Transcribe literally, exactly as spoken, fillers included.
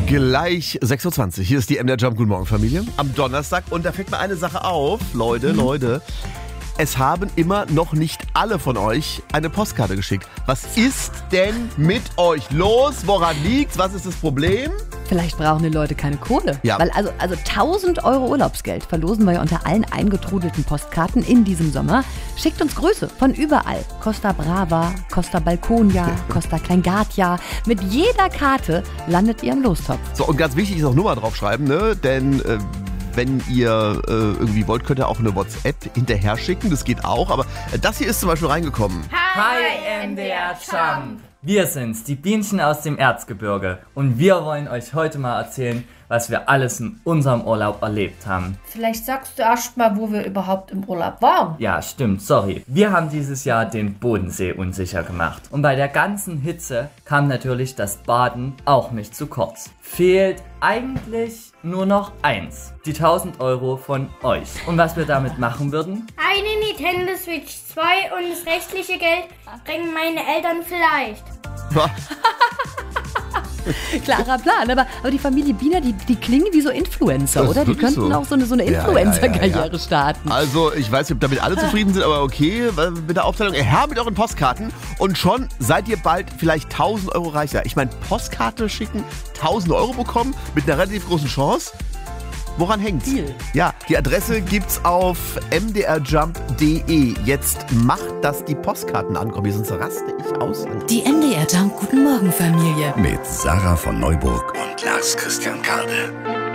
Gleich sechs Uhr zwanzig. Hier ist die M D R Jump. Guten Morgen, Familie. Am Donnerstag. Und da fällt mir eine Sache auf. Leute, mhm. Leute. Es haben immer noch nicht alle von euch eine Postkarte geschickt. Was ist denn mit euch los? Woran liegt's? Was ist das Problem? Vielleicht brauchen die Leute keine Kohle. Ja. Weil also, also tausend Euro Urlaubsgeld verlosen wir ja unter allen eingetrudelten Postkarten in diesem Sommer. Schickt uns Grüße von überall. Costa Brava, Costa Balconia, Costa Kleingartja. Mit jeder Karte landet ihr im Lostopf. So, und ganz wichtig ist auch Nummer draufschreiben, ne? Denn äh, wenn ihr äh, irgendwie wollt, könnt ihr auch eine WhatsApp hinterher schicken. Das geht auch. Aber äh, das hier ist zum Beispiel reingekommen. Hi M D R Jump! Wir sind's, die Bienchen aus dem Erzgebirge. Und wir wollen euch heute mal erzählen, was wir alles in unserem Urlaub erlebt haben. Vielleicht sagst du erst mal, wo wir überhaupt im Urlaub waren. Ja, stimmt, sorry. Wir haben dieses Jahr den Bodensee unsicher gemacht. Und bei der ganzen Hitze kam natürlich das Baden auch nicht zu kurz. Fehlt eigentlich nur noch eins. Die tausend Euro von euch. Und was wir damit machen würden? Eine Nintendo Switch zwei und das restliche Geld bringen meine Eltern vielleicht. Klarer Plan, aber, aber die Familie Biener, die, die klingen wie so Influencer, Das ist oder? Die wirklich könnten so. auch so eine, so eine Ja, ja, Influencer-Karriere ja, ja, ja. starten. Also, ich weiß nicht, ob damit alle zufrieden sind, aber okay, mit der Aufteilung. Her mit euren Postkarten und schon seid ihr bald vielleicht tausend Euro reicher. Ich meine, Postkarte schicken, tausend Euro bekommen mit einer relativ großen Chance. Woran hängt's? Deal. Ja, die Adresse gibt's auf m d r jump punkt d e. Jetzt macht, dass die Postkarten ankommen, sonst raste ich aus. Die M D R Jump Guten Morgen Familie. Mit Sarah von Neuburg und Lars Christian Kade.